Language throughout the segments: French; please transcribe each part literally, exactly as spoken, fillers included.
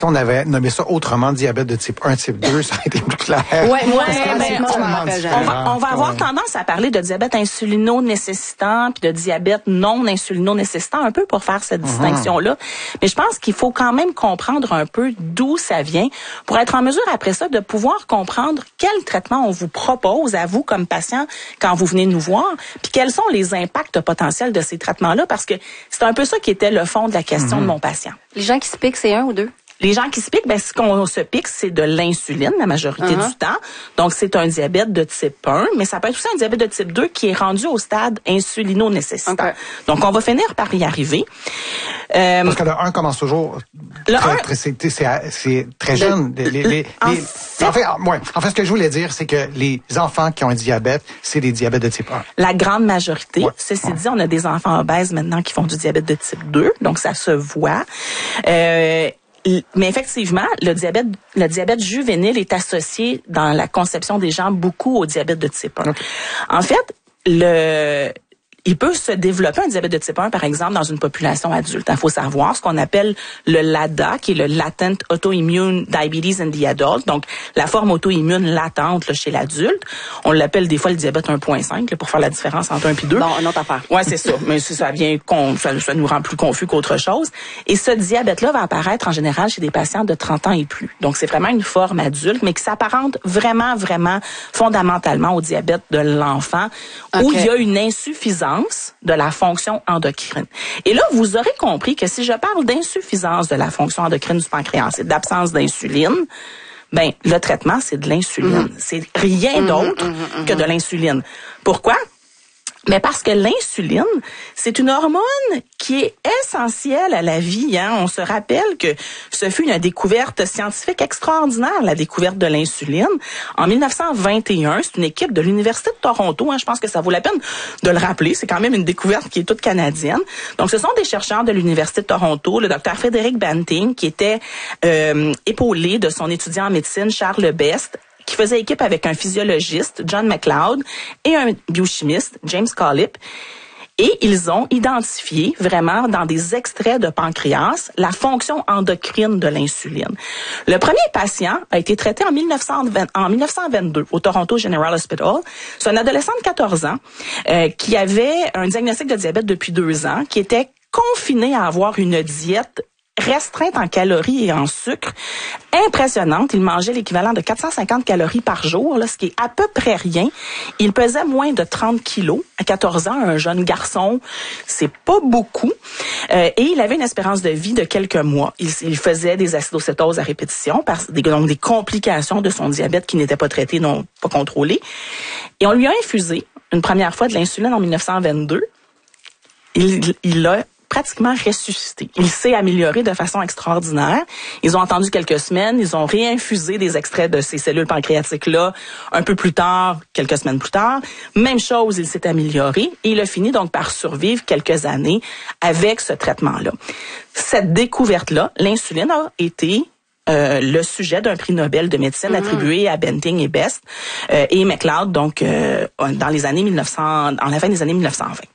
on avait nommé ça autrement, diabète de type un, type deux, ça a été plus clair. Ouais, ouais, mais ben, on, on va, on va avoir ouais. tendance à parler de diabète insulino-nécessitant puis de diabète non insulino-nécessitant un peu pour faire cette mm-hmm. distinction-là. Mais je pense qu'il faut quand même comprendre un peu d'où ça vient pour être en mesure après ça de pouvoir comprendre quel traitement on vous propose à vous comme patient quand vous venez nous voir, puis quels sont les impacts potentiels de ces traitements-là, parce que c'est un peu ça qui était le fond de la question mm-hmm. de mon patient. Les gens qui se piquent, c'est un ou deux? Les gens qui se piquent, ben, ce qu'on se pique, c'est de l'insuline, la majorité uh-huh. du temps. Donc, c'est un diabète de type un, mais ça peut être aussi un diabète de type deux qui est rendu au stade insulino-nécessitant. Okay. Donc, on va finir par y arriver. Euh, Parce que le un commence toujours le très, un, très, c'est, c'est, c'est très jeune. Les, les, les, en, les, fait, en, fait, ouais, en fait, ce que je voulais dire, c'est que les enfants qui ont un diabète, c'est des diabètes de type un. La grande majorité. Ouais. Ceci ouais. dit, on a des enfants obèses maintenant qui font du diabète de type deux, donc ça se voit. Euh, Mais effectivement, le diabète, le diabète juvénile est associé dans la conception des gens beaucoup au diabète de type un. Okay. En fait, le il peut se développer un diabète de type un, par exemple, dans une population adulte. Il faut savoir ce qu'on appelle le L A D A, qui est le Latent Autoimmune Diabetes in the Adult, donc la forme auto-immune latente là, chez l'adulte. On l'appelle des fois le diabète un virgule cinq là, pour faire la différence entre un et deux. Bon, une autre affaire. Ouais, c'est ça. Mais ça vient, ça, ça nous rend plus confus qu'autre chose. Et ce diabète-là va apparaître en général chez des patients de trente ans et plus. Donc, c'est vraiment une forme adulte, mais qui s'apparente vraiment, vraiment fondamentalement au diabète de l'enfant, okay. où il y a une insuffisance de la fonction endocrine. Et là, vous aurez compris que si je parle d'insuffisance de la fonction endocrine du pancréas et d'absence d'insuline, ben le traitement, c'est de l'insuline. Mmh. C'est rien d'autre mmh, mmh, mmh, que de l'insuline. Pourquoi? Mais parce que l'insuline, c'est une hormone qui est essentielle à la vie. Hein? On se rappelle que ce fut une découverte scientifique extraordinaire, la découverte de l'insuline. En dix-neuf cent vingt et un, c'est une équipe de l'Université de Toronto. Hein? Je pense que ça vaut la peine de le rappeler. C'est quand même une découverte qui est toute canadienne. Donc, ce sont des chercheurs de l'Université de Toronto, le docteur Frédéric Banting, qui était euh, épaulé de son étudiant en médecine, Charles Best, qui faisait équipe avec un physiologiste, John McLeod, et un biochimiste, James Collip. Et ils ont identifié vraiment dans des extraits de pancréas la fonction endocrine de l'insuline. Le premier patient a été traité en, dix-neuf cent vingt, en dix-neuf cent vingt-deux au Toronto General Hospital. C'est un adolescent de quatorze ans euh, qui avait un diagnostic de diabète depuis deux ans, qui était confiné à avoir une diète restreinte en calories et en sucre, impressionnante. Il mangeait l'équivalent de quatre cent cinquante calories par jour, là, ce qui est à peu près rien. Il pesait moins de trente kilos. À quatorze ans, un jeune garçon, c'est pas beaucoup. Euh, et il avait une espérance de vie de quelques mois. Il, il faisait des acidocétoses à répétition, par, des, donc des complications de son diabète qui n'étaient pas traitées, non pas contrôlées. Et on lui a infusé une première fois de l'insuline en dix-neuf cent vingt-deux. Il, il a pratiquement ressuscité. Il s'est amélioré de façon extraordinaire. Ils ont attendu quelques semaines, ils ont réinfusé des extraits de ces cellules pancréatiques-là un peu plus tard, quelques semaines plus tard. Même chose, il s'est amélioré et il a fini donc par survivre quelques années avec ce traitement-là. Cette découverte-là, l'insuline a été Euh, le sujet d'un prix Nobel de médecine mmh. attribué à Banting et Best euh, et McLeod, donc euh, dans les années mille neuf cents, en la fin des années mille neuf cent vingt.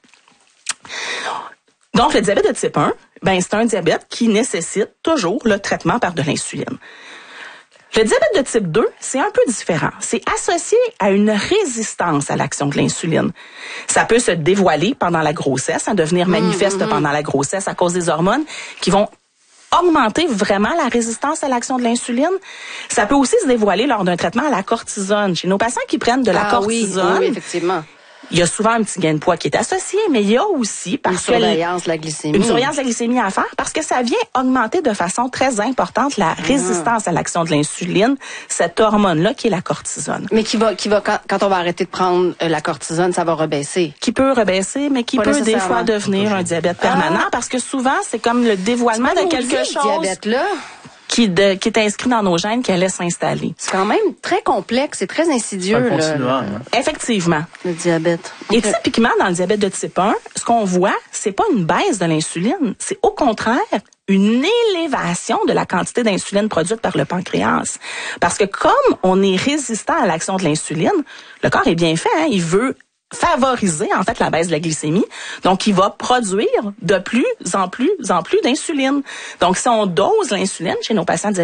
Donc, le diabète de type un, ben, c'est un diabète qui nécessite toujours le traitement par de l'insuline. Le diabète de type deux, c'est un peu différent. C'est associé à une résistance à l'action de l'insuline. Ça peut se dévoiler pendant la grossesse, hein, devenir manifeste mmh, mmh. pendant la grossesse à cause des hormones qui vont augmenter vraiment la résistance à l'action de l'insuline. Ça peut aussi se dévoiler lors d'un traitement à la cortisone. Chez nos patients qui prennent de la ah, cortisone, oui, oui, effectivement. Il y a souvent un petit gain de poids qui est associé, mais il y a aussi parce une surveillance de la glycémie. Une surveillance de la glycémie à faire parce que ça vient augmenter de façon très importante la résistance mmh. à l'action de l'insuline, cette hormone-là qui est la cortisone. Mais qui va, qui va quand, quand on va arrêter de prendre la cortisone, ça va rebaisser. Qui peut rebaisser, mais qui Pas peut des fois devenir un diabète permanent ah. parce que souvent c'est comme le dévoilement de quelque chose. Diabète-là. Qui, de, qui est inscrit dans nos gènes, qui allait s'installer. C'est quand même très complexe et très insidieux. Là. Là. Hein. Effectivement. Le diabète. Okay. Et typiquement, dans le diabète de type un, ce qu'on voit, c'est pas une baisse de l'insuline, c'est au contraire une élévation de la quantité d'insuline produite par le pancréas. Parce que comme on est résistant à l'action de l'insuline, le corps est bien fait, hein, il veut favoriser en fait la baisse de la glycémie. Donc, il va produire de plus en plus en plus d'insuline. Donc, si on dose l'insuline chez nos patients